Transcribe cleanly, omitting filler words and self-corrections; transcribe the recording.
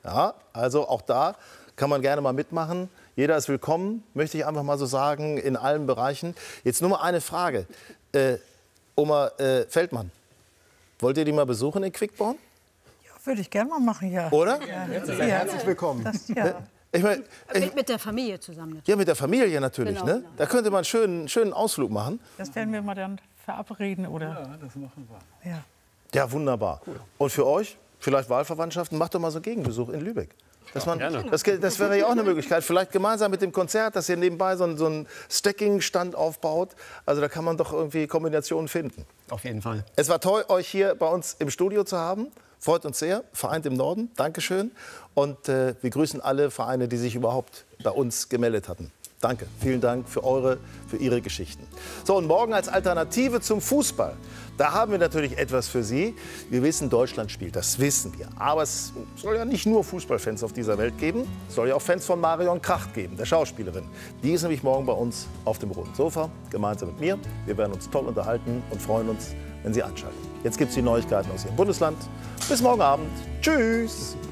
Ja, also auch da kann man gerne mal mitmachen. Jeder ist willkommen, möchte ich einfach mal so sagen, in allen Bereichen. Jetzt nur mal eine Frage. Oma Feldmann, wollt ihr die mal besuchen in Quickborn? Ja, würde ich gerne mal machen, ja. Oder? Ja. Herzlich willkommen. Ja. Ich mein, Mit der Familie zusammen. ja, mit der Familie natürlich. Genau, Ne? Da könnte man einen schönen Ausflug machen. Das werden wir mal dann verabreden, oder? Ja, das machen wir. Ja. Ja, wunderbar. Und für euch, vielleicht Wahlverwandtschaften, macht doch mal so einen Gegenbesuch in Lübeck. Das wäre ja auch eine Möglichkeit. Vielleicht gemeinsam mit dem Konzert, dass ihr nebenbei so einen Stacking-Stand aufbaut. Also da kann man doch irgendwie Kombinationen finden. Auf jeden Fall. Es war toll, euch hier bei uns im Studio zu haben. Freut uns sehr. Vereint im Norden. Dankeschön. Und wir grüßen alle Vereine, die sich überhaupt bei uns gemeldet hatten. Danke. Vielen Dank für Ihre Geschichten. So, und morgen als Alternative zum Fußball. Da haben wir natürlich etwas für Sie. Wir wissen, Deutschland spielt, das wissen wir. Aber es soll ja nicht nur Fußballfans auf dieser Welt geben. Es soll ja auch Fans von Marion Kracht geben, der Schauspielerin. Die ist nämlich morgen bei uns auf dem roten Sofa, gemeinsam mit mir. Wir werden uns toll unterhalten und freuen uns, wenn Sie einschalten. Jetzt gibt es die Neuigkeiten aus Ihrem Bundesland. Bis morgen Abend. Tschüss.